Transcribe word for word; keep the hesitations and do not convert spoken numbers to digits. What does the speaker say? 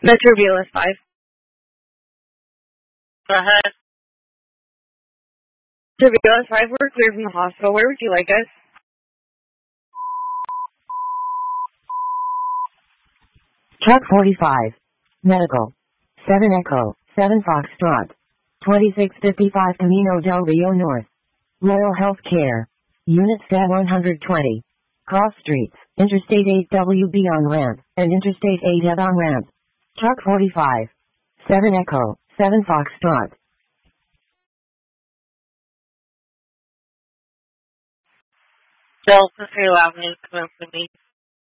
Metro B L S five. Go ahead. Metro B L S five, we're clear from the hospital. Where would you like us? Truck forty-five. Medical. seven Echo, seven Foxtrot. twenty-six fifty-five Camino del Rio North. Royal Health Care. Unit S A one twenty. Cross Streets, Interstate eight W B on ramp, and Interstate eight head on ramp. Truck forty-five. seven Echo, seven Foxtrot. Bill, Paseo Avenue, come in for me.